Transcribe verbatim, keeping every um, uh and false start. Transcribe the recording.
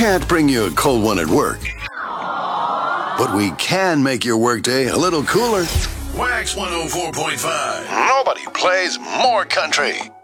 can't bring you a cold one at work, but we can make your workday a little cooler. Wax one oh four point five. Nobody plays more country.